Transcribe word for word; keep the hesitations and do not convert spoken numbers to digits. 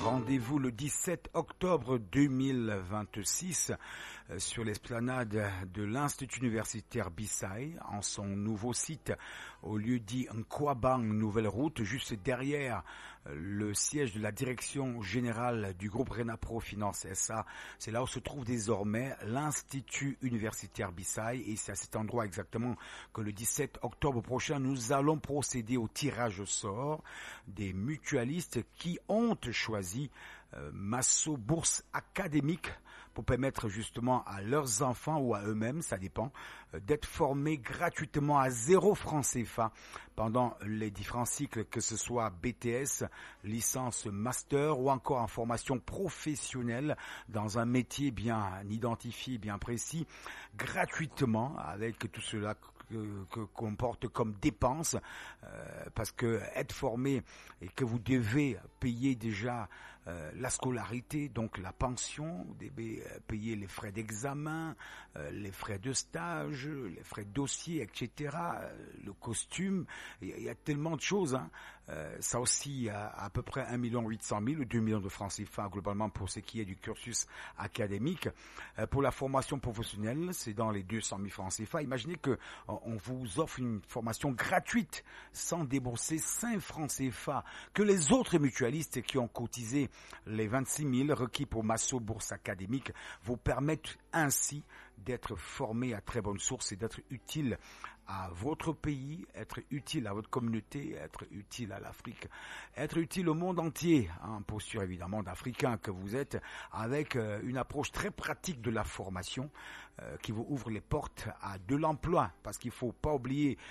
Rendez-vous le dix-sept octobre deux mille vingt-six euh, sur l'esplanade de l'Institut universitaire Bissai, en son nouveau site au lieu dit Nkwabang, nouvelle route, juste derrière euh, le siège de la direction générale du groupe Renapro Finance S A. C'est là où se trouve désormais l'Institut universitaire Bissai, et c'est à cet endroit exactement que le dix-sept octobre prochain, nous allons procéder au tirage au sort des mutualistes qui ont choisi euh, Masso Bourse Académique pour permettre justement à leurs enfants ou à eux-mêmes, ça dépend, euh, d'être formés gratuitement à zéro franc C F A pendant les différents cycles, que ce soit B T S, licence master ou encore en formation professionnelle dans un métier bien identifié, bien précis, gratuitement, avec tout cela que, que comporte comme dépenses, euh, parce que être formé et que vous devez payer déjà euh, la scolarité, donc la pension, vous devez payer les frais d'examen, euh, les frais de stage, les frais de dossier, et cetera, euh, le costume, il y, y a tellement de choses, hein. Euh, ça aussi à, à peu près un million huit cent mille ou deux millions de francs C F A globalement pour ce qui est du cursus académique. Euh, pour la formation professionnelle, c'est dans les deux cent mille francs C F A. Imaginez que on, on vous offre une formation gratuite sans débourser cinq francs C F A, que les autres mutualistes qui ont cotisé les vingt-six mille requis pour Masso Bourse Académique vous permettent ainsi d'être formé à très bonne source et d'être utile à votre pays, être utile à votre communauté, être utile à l'Afrique, être utile au monde entier, en posture évidemment d'Africain que vous êtes, avec euh, une approche très pratique de la formation euh, qui vous ouvre les portes à de l'emploi, parce qu'il faut pas oublier